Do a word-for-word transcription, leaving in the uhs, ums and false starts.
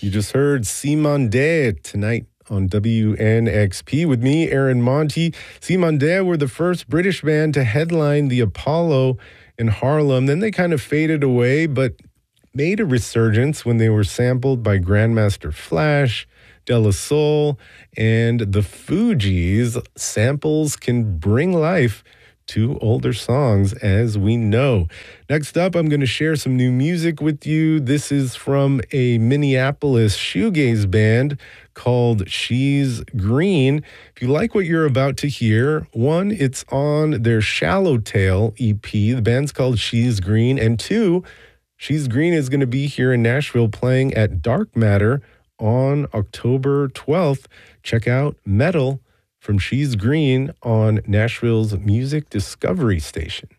You just heard Simandé tonight on W N X P with me, Aaron Monty. Simandé were the first British band to headline the Apollo in Harlem. Then they kind of faded away, but made a resurgence when they were sampled by Grandmaster Flash, De La Soul, and the Fugees. Samples can bring life to older songs, as we know. Next up, I'm going to share some new music with you. This is from a Minneapolis shoegaze band called She's Green. If you like what you're about to hear, one, it's on their Shallow Tale E P. The band's called She's Green. And two, She's Green is going to be here in Nashville playing at Dark Matter on October twelfth. Check out Metal from She's Green on Nashville's Music Discovery Station.